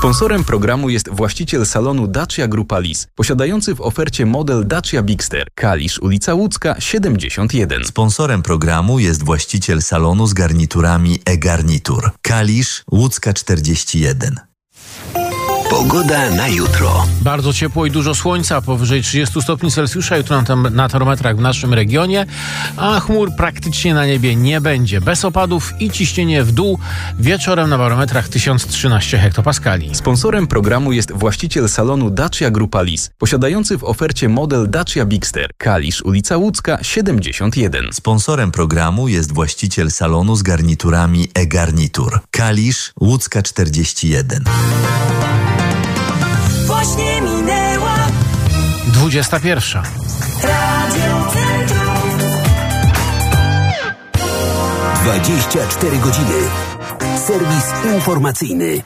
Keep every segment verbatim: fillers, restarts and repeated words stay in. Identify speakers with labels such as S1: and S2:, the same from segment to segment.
S1: Sponsorem programu jest właściciel salonu Dacia Grupa Lis, posiadający w ofercie model Dacia Bigster. Kalisz, ulica Łódzka, siedemdziesiąt jeden.
S2: Sponsorem programu jest właściciel salonu z garniturami e-Garnitur. Kalisz, Łódzka czterdzieści jeden.
S3: Pogoda na jutro.
S4: Bardzo ciepło i dużo słońca, powyżej trzydziestu stopni Celsjusza jutro na, tem- na termometrach w naszym regionie, a chmur praktycznie na niebie nie będzie. Bez opadów i ciśnienie w dół. Wieczorem na barometrach tysiąc trzynaście hektopaskali.
S1: Sponsorem programu jest właściciel salonu Dacia Grupa Lis, posiadający w ofercie model Dacia Bigster. Kalisz, ulica Łódzka, siedemdziesiąt jeden.
S2: Sponsorem programu jest właściciel salonu z garniturami e-Garnitur. Kalisz, Łódzka czterdzieści jeden.
S5: Właśnie minęła
S4: dwudziesta pierwsza.
S5: Radio Centrum.
S3: dwadzieścia cztery godziny. Serwis informacyjny.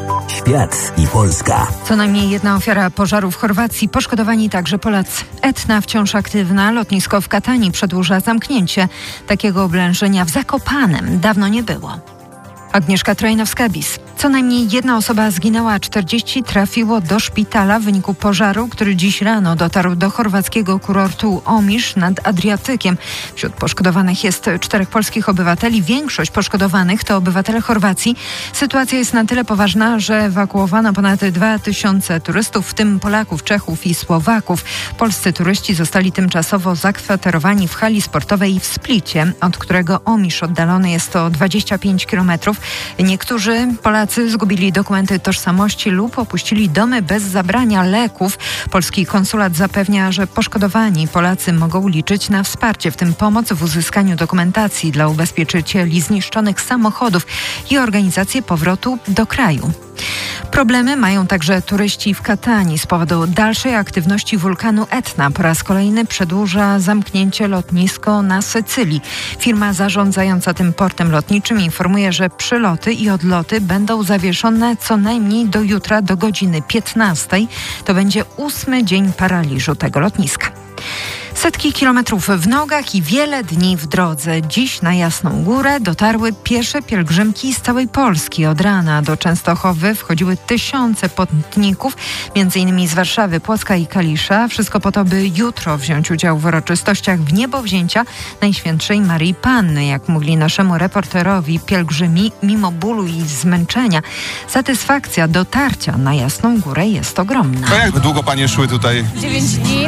S3: Świat i Polska.
S6: Co najmniej jedna ofiara pożaru w Chorwacji, poszkodowani także Polacy. Etna wciąż aktywna, lotnisko w Katani przedłuża zamknięcie. Takiego oblężenia w Zakopanem dawno nie było. Agnieszka Trojnowska-Bis. Co najmniej jedna osoba zginęła, a czterdzieści trafiło do szpitala w wyniku pożaru, który dziś rano dotarł do chorwackiego kurortu Omisz nad Adriatykiem. Wśród poszkodowanych jest czterech polskich obywateli. Większość poszkodowanych to obywatele Chorwacji. Sytuacja jest na tyle poważna, że ewakuowano ponad dwa tysiące turystów, w tym Polaków, Czechów i Słowaków. Polscy turyści zostali tymczasowo zakwaterowani w hali sportowej w Splicie, od którego Omisz oddalony jest o dwadzieścia pięć kilometrów. Niektórzy Polacy zgubili dokumenty tożsamości lub opuścili domy bez zabrania leków. Polski konsulat zapewnia, że poszkodowani Polacy mogą liczyć na wsparcie, w tym pomoc w uzyskaniu dokumentacji dla ubezpieczycieli zniszczonych samochodów i organizację powrotu do kraju. Problemy mają także turyści w Katani z powodu dalszej aktywności wulkanu Etna. Po raz kolejny przedłuża zamknięcie lotnisko na Sycylii. Firma zarządzająca tym portem lotniczym informuje, że przyloty i odloty będą zawieszone co najmniej do jutra do godziny piętnastej. To będzie ósmy dzień paraliżu tego lotniska. Setki kilometrów w nogach i wiele dni w drodze. Dziś na Jasną Górę dotarły piesze pielgrzymki z całej Polski. Od rana do Częstochowy wchodziły tysiące pątników, między innymi z Warszawy, Płocka i Kalisza. Wszystko po to, by jutro wziąć udział w uroczystościach w niebowzięcia Najświętszej Maryi Panny. Jak mówili naszemu reporterowi, pielgrzymi mimo bólu i zmęczenia, satysfakcja dotarcia na Jasną Górę jest ogromna.
S7: To jak długo panie szły tutaj?
S8: dziewięć dni.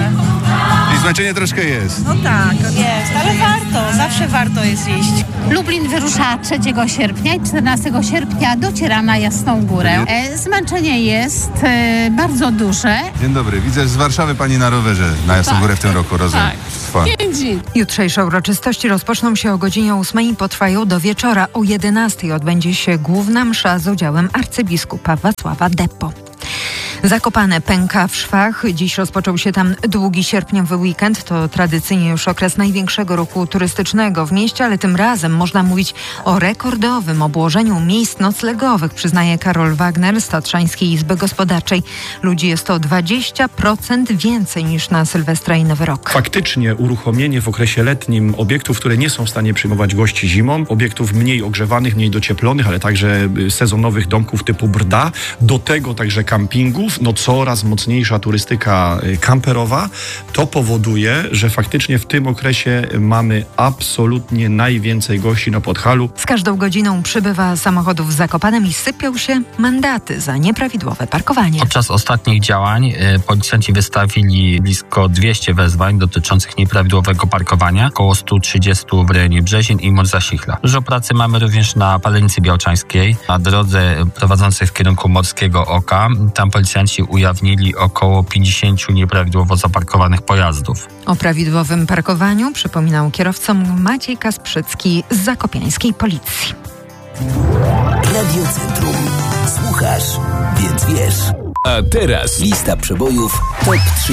S7: I zmęczenie troszkę jest.
S8: No tak, jest, ale warto, zawsze warto jest iść.
S9: Lublin wyrusza trzeciego sierpnia i czternastego sierpnia dociera na Jasną Górę. E, zmęczenie jest e, bardzo duże.
S7: Dzień dobry, widzę z Warszawy pani na rowerze na Jasną
S8: Tak.
S7: Górę w tym roku, rozumiem.
S8: Tak, pięć dni.
S6: Jutrzejsze uroczystości rozpoczną się o godzinie ósmej i potrwają do wieczora. O jedenastej odbędzie się główna msza z udziałem arcybiskupa Wacława Deppo. Zakopane pęka w szwach. Dziś rozpoczął się tam długi sierpniowy weekend. To tradycyjnie już okres największego ruchu turystycznego w mieście, ale tym razem można mówić o rekordowym obłożeniu miejsc noclegowych, przyznaje Karol Wagner z Tatrzańskiej Izby Gospodarczej. Ludzi jest to dwadzieścia procent więcej niż na Sylwestra i Nowy Rok.
S10: Faktycznie uruchomienie w okresie letnim obiektów, które nie są w stanie przyjmować gości zimą, obiektów mniej ogrzewanych, mniej docieplonych, ale także sezonowych domków typu Brda, do tego także kampingów, no coraz mocniejsza turystyka kamperowa, to powoduje, że faktycznie w tym okresie mamy absolutnie najwięcej gości na Podhalu.
S6: Z każdą godziną przybywa samochodów w Zakopanem i sypią się mandaty za nieprawidłowe parkowanie.
S11: Podczas ostatnich działań y, policjanci wystawili blisko dwieście wezwań dotyczących nieprawidłowego parkowania, około sto trzydzieści w rejonie Brzezin i Morzasichla. Dużo pracy mamy również na Palenicy Białczańskiej, na drodze prowadzącej w kierunku Morskiego Oka. Tam policjanci ujawnili około pięćdziesiąt nieprawidłowo zaparkowanych pojazdów.
S6: O prawidłowym parkowaniu przypominał kierowcom Maciej Kasprzycki z zakopiańskiej policji.
S3: Radio Centrum. Słuchasz, więc wiesz.
S1: A teraz
S3: lista przebojów top trzy.